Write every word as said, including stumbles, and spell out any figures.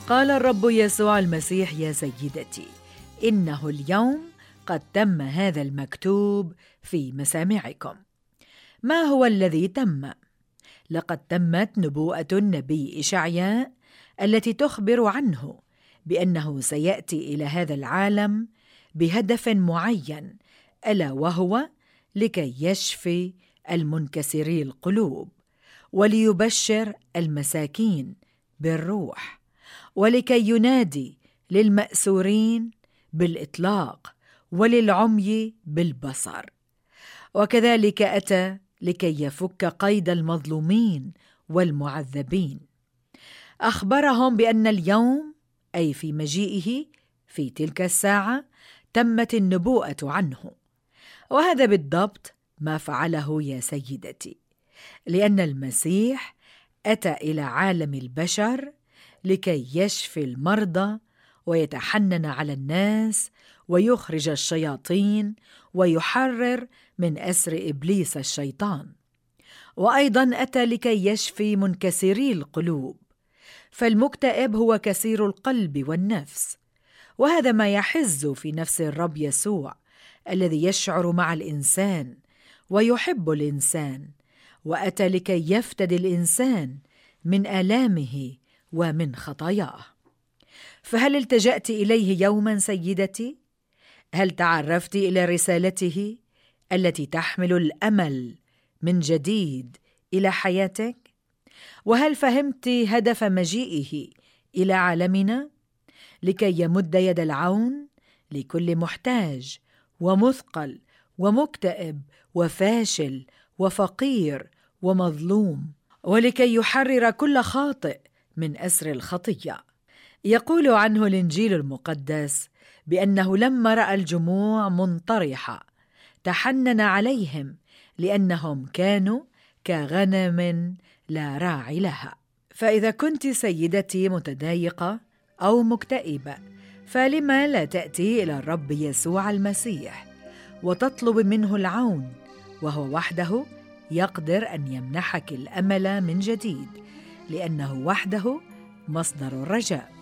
قال الرب يسوع المسيح: يا سيدتي، إنه اليوم قد تم هذا المكتوب في مسامعكم. ما هو الذي تم؟ لقد تمت نبوءة النبي إشعياء التي تخبر عنه بأنه سيأتي إلى هذا العالم بهدف معين، ألا وهو لكي يشفي المنكسري القلوب، وليبشر المساكين بالروح، ولكي ينادي للمأسورين بالإطلاق، وللعمي بالبصر. وكذلك أتى لكي يفك قيد المظلومين والمعذبين. أخبرهم بأن اليوم، أي في مجيئه في تلك الساعة، تمت النبوءة عنه. وهذا بالضبط ما فعله يا سيدتي، لأن المسيح أتى إلى عالم البشر لكي يشفي المرضى ويتحنن على الناس ويخرج الشياطين ويحرر من أسر إبليس الشيطان. وأيضا أتى لكي يشفي منكسري القلوب، فالمكتئب هو كسير القلب والنفس، وهذا ما يحز في نفس الرب يسوع الذي يشعر مع الإنسان ويحب الإنسان، وأتى لكي يفتدي الإنسان من آلامه ومن خطاياه. فهل التجأت إليه يوما سيدتي؟ هل تعرفت إلى رسالته التي تحمل الأمل من جديد إلى حياتك؟ وهل فهمت هدف مجيئه إلى عالمنا؟ لكي يمد يد العون لكل محتاج ومثقل ومكتئب وفاشل وفقير ومظلوم، ولكي يحرر كل خاطئ من أسر الخطية. يقول عنه الإنجيل المقدس بأنه لما رأى الجموع منطرحة تحنن عليهم، لأنهم كانوا كغنم لا راعي لها. فإذا كنت سيدتي متضايقة أو مكتئبة، فلما لا تأتي إلى الرب يسوع المسيح وتطلب منه العون، وهو وحده يقدر أن يمنحك الأمل من جديد، لأنه وحده مصدر الرجاء.